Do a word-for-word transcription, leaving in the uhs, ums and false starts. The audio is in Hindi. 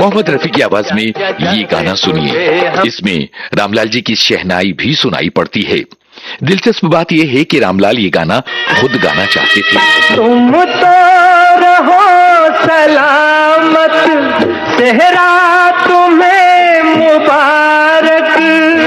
मोहम्मद रफी की आवाज में ये गाना सुनिए। इसमें रामलाल जी की शहनाई भी सुनाई पड़ती है। दिलचस्प बात यह है कि रामलाल ये गाना खुद गाना चाहते थे। तुम तो रहो सलामत, सेहरा तुम्हें मुबारक,